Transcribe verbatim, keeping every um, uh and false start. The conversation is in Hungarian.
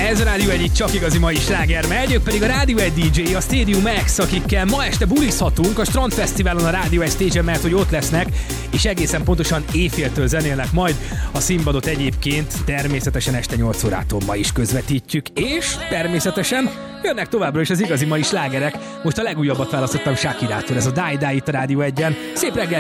Ez a Rádió egy csak igazi mai sláger megy, ők pedig a Rádió egy dé dzsé, a Stadium X, akikkel ma este bulizhatunk a Strandfesztiválon a Rádió egy stage-en, mert hogy ott lesznek, és egészen pontosan éjféltől zenélnek majd. A színpadot egyébként természetesen este nyolc órától ma is közvetítjük, és természetesen jönnek továbbra is az igazi mai slágerek. Most a legújabbat választottam Shakirától, ez a Die Die itt a Rádió egyen. Szép reggel!